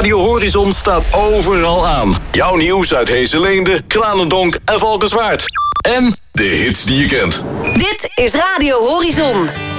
Radio Horizon staat overal aan. Jouw nieuws uit Heesselende, Kranendonk en Valkenswaard. En de hits die je kent. Dit is Radio Horizon.